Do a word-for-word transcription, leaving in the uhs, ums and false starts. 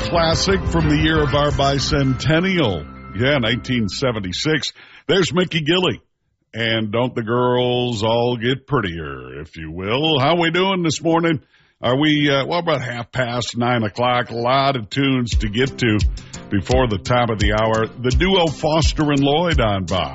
classic from the year of our bicentennial. Yeah, nineteen seventy-six. There's Mickey Gilley. And don't the girls all get prettier, if you will? How we doing this morning? Are we, uh, well, about half past nine o'clock. A lot of tunes to get to before the top of the hour. The duo Foster and Lloyd on Bob.